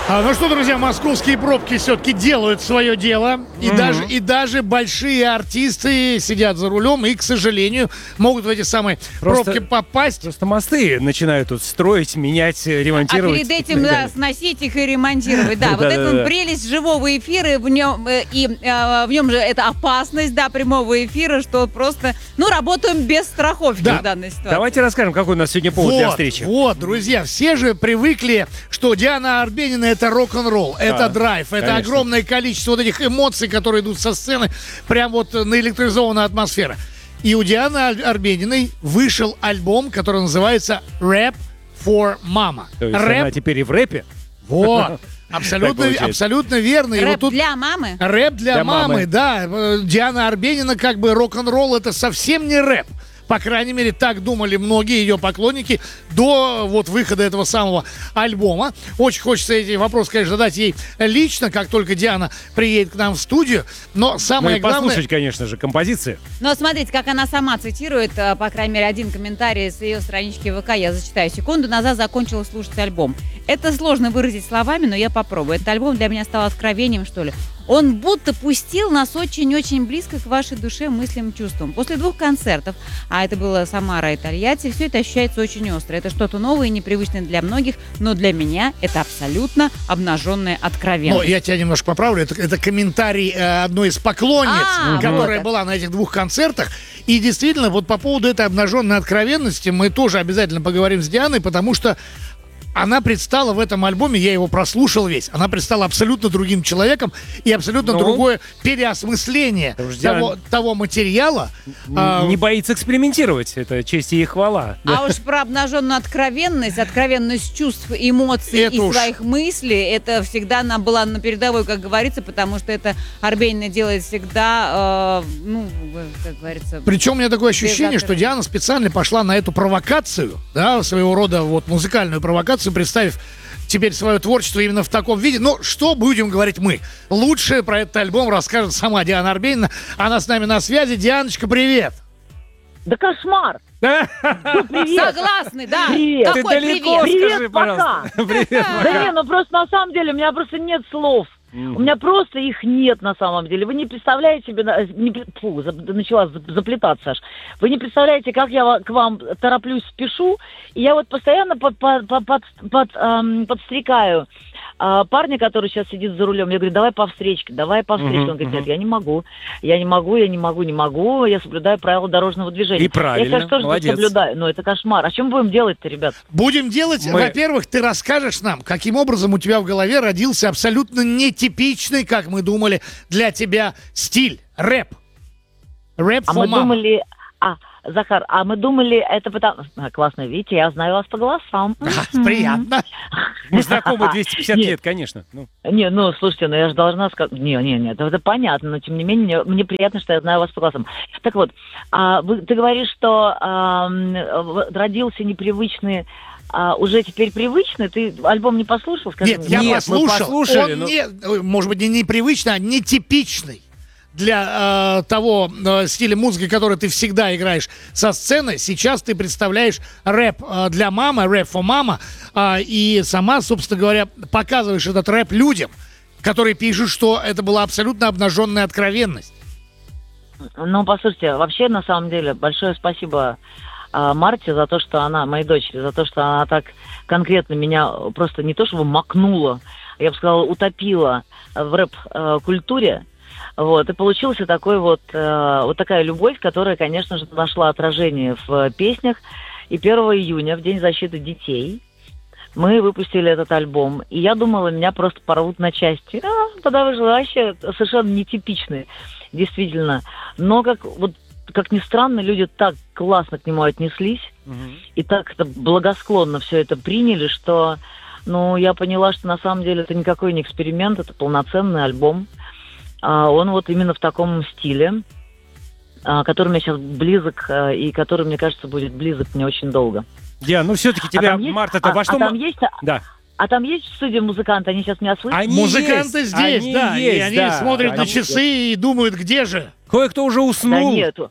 Ну что, друзья, московские пробки все-таки делают свое дело. И даже большие артисты сидят за рулем и, к сожалению, могут в эти самые пробки попасть. Просто мосты начинают тут строить, менять, ремонтировать. А перед этим, сносить их и ремонтировать. Да, вот это прелесть живого эфира, в нем же это опасность, прямого эфира, что просто, работаем без страховки в данной ситуации. Давайте расскажем, какой у нас сегодня повод для встречи. Вот, друзья, все же привыкли, что Диана Арбенина — это рок-н-ролл, это драйв, это огромное количество вот этих эмоций, которые идут со сцены, прям вот наэлектризованная атмосфера. И у Дианы Арбениной вышел альбом, который называется «Rap for Mama». То есть она теперь и в рэпе? Вот. Абсолютно верно. Рэп для мамы? Рэп для мамы, да. Диана Арбенина, как бы рок-н-ролл — это совсем не рэп. По крайней мере, так думали многие ее поклонники до вот выхода этого самого альбома. Очень хочется эти вопросы, конечно, задать ей лично, как только Диана приедет к нам в студию. Но самое главное... послушать, конечно же, композиции. Но смотрите, как она сама цитирует, по крайней мере, один комментарий с ее странички ВК, я зачитаю. «Секунду назад закончила слушать альбом. Это сложно выразить словами, но я попробую. Этот альбом для меня стал откровением, что ли. Он будто пустил нас очень-очень близко к вашей душе, мыслям, чувствам. После 2 концертов, а это было Самара и Тольятти, все это ощущается очень остро. Это что-то новое и непривычное для многих, но для меня это абсолютно обнаженная откровенность». Но я тебя немножко поправлю. Это комментарий одной из поклонниц, которая была на этих 2 концертах. И действительно, вот по поводу этой обнаженной откровенности мы тоже обязательно поговорим с Дианой, потому что она предстала в этом альбоме, я его прослушал весь, она предстала абсолютно другим человеком и абсолютно другое переосмысление того материала. Не боится экспериментировать, это честь и хвала. А уж про обнаженную откровенность чувств, эмоций и своих мыслей, это всегда она была на передовой, как говорится, потому что это Арбенина делает всегда, как говорится... Причем у меня такое ощущение, что Диана специально пошла на эту провокацию, своего рода вот музыкальную провокацию, представив теперь свое творчество именно в таком виде. Но что будем говорить мы? Лучше про этот альбом расскажет сама Диана Арбенина. Она с нами на связи. Дианочка, привет! Да кошмар! Согласны, да. Привет. Какой Ты далеко привет? скажи, пожалуйста. Привет, пока. Да просто на самом деле у меня просто нет слов. У меня просто их нет на самом деле. Вы не представляете себе... начала заплетаться аж. Вы не представляете, как я к вам тороплюсь, спешу. И я вот постоянно подстрекаю парня, который сейчас сидит за рулем. Я говорю, давай по встречке. Он говорит, нет, я не могу. Я соблюдаю правила дорожного движения. И правильно, я, конечно, тоже молодец. соблюдаю, но это кошмар. А чем будем делать-то, ребят? Будем делать, во-первых, ты расскажешь нам, каким образом у тебя в голове родился абсолютно нетипичный, как мы думали, для тебя стиль. Рэп. Рэп for mama. Захар, мы думали, это потому... Классно, видите, я знаю вас по голосам. Приятно. Мы знакомы 250 лет, конечно. Слушайте, я же должна сказать... Нет, это понятно, но тем не менее, мне приятно, что я знаю вас по голосам. Так вот, ты говоришь, что родился непривычный... уже теперь привычный? Ты альбом не послушал? Скажи Нет, мне. я послушал. мы послушали, Он может быть, не непривычный, а нетипичный для того стиля музыки, который ты всегда играешь со сцены. Сейчас ты представляешь рэп для мамы, рэп for mama, и сама, собственно говоря, показываешь этот рэп людям, которые пишут, что это была абсолютно обнаженная откровенность. Послушайте, вообще, на самом деле, большое спасибо Марте за то, что она, моей дочери, за то, что она так конкретно меня просто не то чтобы макнула, я бы сказала, утопила в рэп-культуре. И получился такой вот такая любовь, которая, конечно же, нашла отражение в песнях. И 1 июня, в День защиты детей, мы выпустили этот альбом. И я думала, меня просто порвут на части. Тогда вы же вообще совершенно нетипичные, действительно. Но как ни странно, люди так классно к нему отнеслись, и так это благосклонно все это приняли, что я поняла, что на самом деле это никакой не эксперимент, это полноценный альбом. Он вот именно в таком стиле, который мне сейчас близок, и который, мне кажется, будет близок мне очень долго. Диан, все-таки тебя, Марта-то, во что... Да. А там есть в студии музыканты? Они сейчас меня слышат? Музыканты здесь, да. И они смотрят на часы и думают, где же. Кое-кто уже уснул. Да нету.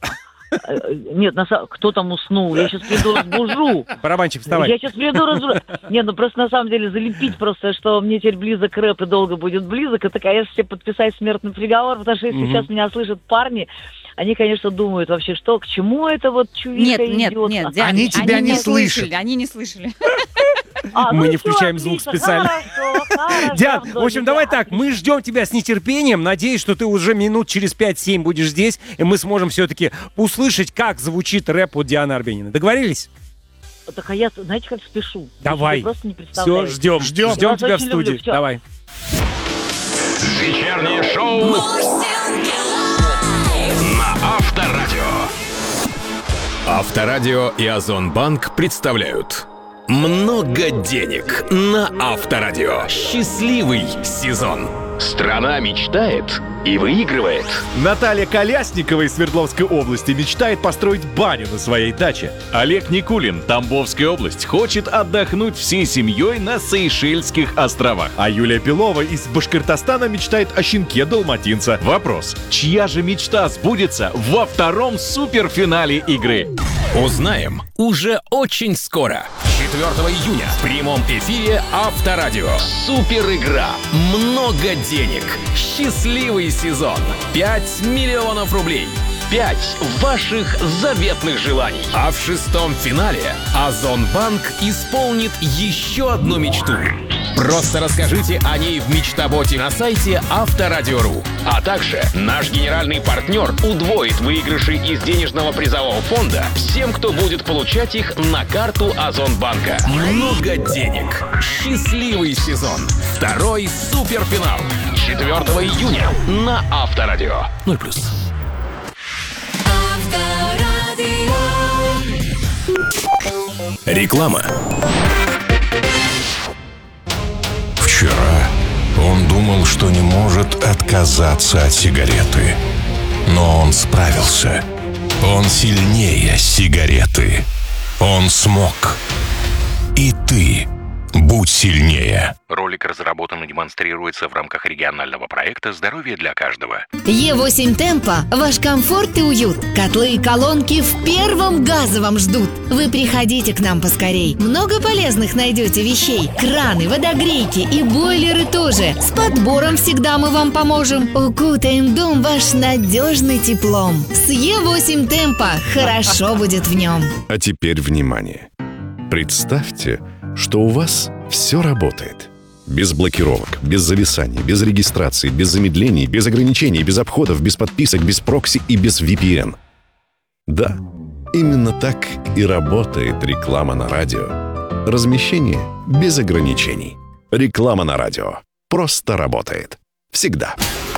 Нет, кто там уснул? Я сейчас приду, разбужу. Барабанчик, вставай. Я сейчас приду, разбужу. Нет, ну просто на самом деле залепить просто, что мне теперь близок рэп и долго будет близок, это, конечно, себе подписать смертный приговор, потому что если сейчас меня слышат парни, они, конечно, думают вообще, что, к чему это вот чувиха Нет, идет. Диана, Они тебя не слышат. Они не слышали. Мы не включаем звук специально. Хорошо, Диан, в общем, давай так, мы ждем тебя с нетерпением. Надеюсь, что ты уже минут через 5-7 будешь здесь, и мы сможем все-таки услышать, как звучит рэп от Дианы Арбениной. Договорились? Так а я, знаете, как спешу? Давай. Вы просто не Все, представляете. ждем Я вас тебя в очень студии. люблю. Всё. Давай. Вечернее шоу на Авторадио. Авторадио и Озонбанк представляют «Много денег» на Авторадио. Счастливый сезон. Страна мечтает и выигрывает. Наталья Колясникова из Свердловской области мечтает построить баню на своей даче. Олег Никулин, Тамбовская область, хочет отдохнуть всей семьей на Сейшельских островах. А Юлия Белова из Башкортостана мечтает о щенке далматинца. Вопрос: чья же мечта сбудется во втором суперфинале игры? Узнаем уже очень скоро. 4 июня в прямом эфире Авторадио. Супер игра. Много денег. Счастливый сезон. 5 миллионов рублей. 5 ваших заветных желаний. А в 6-м финале Озонбанк исполнит еще одну мечту. Просто расскажите о ней в Мечтаботе на сайте Авторадио.ру. А также наш генеральный партнер удвоит выигрыши из денежного призового фонда всем, кто будет получать их на карту Озонбанка. Много денег. Счастливый сезон. Второй суперфинал. 4 июня на Авторадио. 0+. Реклама. Вчера он думал, что не может отказаться от сигареты. Но он справился. Он сильнее сигареты. Он смог. И ты будь сильнее. Ролик разработан и демонстрируется в рамках регионального проекта «Здоровье для каждого». Е8 Темпо – ваш комфорт и уют. Котлы и колонки в первом газовом ждут. Вы приходите к нам поскорей. Много полезных найдете вещей. Краны, водогрейки и бойлеры тоже. С подбором всегда мы вам поможем. Укутаем дом ваш надежный теплом. С Е8 Темпо хорошо будет в нем. А теперь внимание. Представьте, что у вас все работает. Без блокировок, без зависаний, без регистрации, без замедлений, без ограничений, без обходов, без подписок, без прокси и без VPN. Да, именно так и работает реклама на радио. Размещение без ограничений. Реклама на радио просто работает. Всегда.